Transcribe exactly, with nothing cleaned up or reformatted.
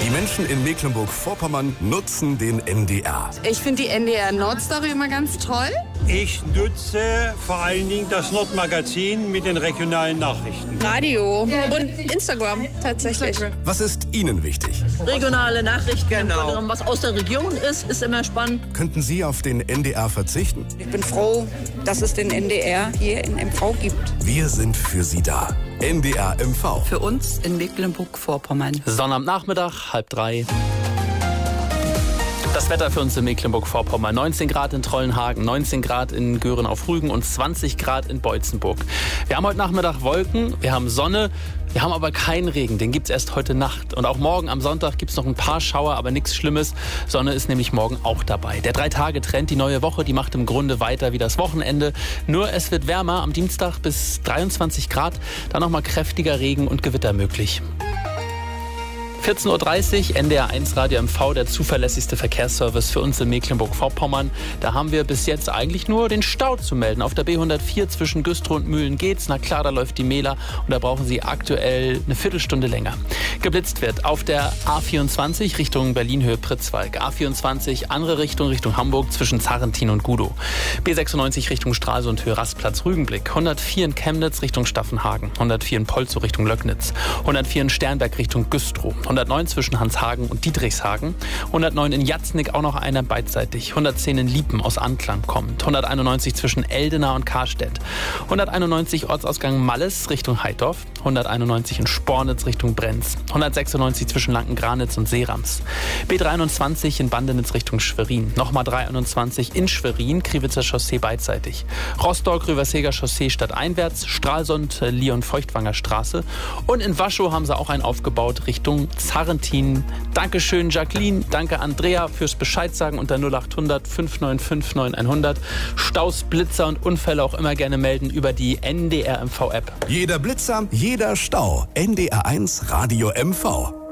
Die Menschen in Mecklenburg-Vorpommern nutzen den N D R. Ich finde die N D R Nordstory immer ganz toll. Ich nutze vor allen Dingen das Nordmagazin mit den regionalen Nachrichten. Radio und Instagram tatsächlich. Was ist Ihnen wichtig? Regionale Nachrichten, genau. Was aus der Region ist, ist immer spannend. Könnten Sie auf den N D R verzichten? Ich bin froh, dass es den N D R hier in M V gibt. Wir sind für Sie da. N D R M V. Für uns in Mecklenburg-Vorpommern. Sonnabendnachmittag, halb drei. Das Wetter für uns in Mecklenburg-Vorpommern. neunzehn Grad in Trollenhagen, neunzehn Grad in Göhren auf Rügen und zwanzig Grad in Beutzenburg. Wir haben heute Nachmittag Wolken, wir haben Sonne, wir haben aber keinen Regen. Den gibt's erst heute Nacht. Und auch morgen am Sonntag gibt's noch ein paar Schauer, aber nichts Schlimmes. Sonne ist nämlich morgen auch dabei. Der Drei-Tage-Trend, die neue Woche, die macht im Grunde weiter wie das Wochenende. Nur es wird wärmer, am Dienstag bis dreiundzwanzig Grad. Dann nochmal kräftiger Regen und Gewitter möglich. vierzehn Uhr dreißig, N D R eins Radio M V, der zuverlässigste Verkehrsservice für uns in Mecklenburg-Vorpommern. Da haben wir bis jetzt eigentlich nur den Stau zu melden. Auf der B hundertvier zwischen Güstrow und Mühlen geht's. Na klar, da läuft die Mähler und da brauchen Sie aktuell eine Viertelstunde länger. Geblitzt wird auf der A vierundzwanzig Richtung Berlin-Höhe Pritzwalk. A vierundzwanzig, andere Richtung, Richtung Hamburg zwischen Zarrentin und Gudow. B sechsundneunzig Richtung Stralsund, Höhe Rastplatz Rügenblick. hundertvier in Chemnitz Richtung Staffenhagen. hundertvier in Polzow Richtung Löcknitz. hundertvier in Sternberg Richtung Güstrow. hundertneun zwischen Hanshagen und Dietrichshagen. hundertneun in Jatznick, auch noch einer beidseitig. hundertzehn in Liepen aus Anklam kommt. hunderteinundneunzig zwischen Eldena und Karstedt. hunderteinundneunzig Ortsausgang Malles Richtung Heidorf. hunderteinundneunzig in Spornitz Richtung Brenz. hundertsechsundneunzig zwischen Lanken-Granitz und Seerams. B dreiundzwanzig in Bandenitz Richtung Schwerin. Nochmal dreiundzwanzig in Schwerin, Kriwitzer Chaussee beidseitig. Rostock, Rüversheger Chaussee stadteinwärts. Stralsund, Leon-Feuchtwanger Straße. Und in Waschow haben sie auch einen aufgebaut Richtung Zarrentin. Dankeschön Jacqueline, danke Andrea fürs Bescheid sagen unter null achthundert fünf neun fünf neun hundert. Staus, Blitzer und Unfälle auch immer gerne melden über die N D R M V App. Jeder Blitzer, jeder Stau. N D R eins Radio M V.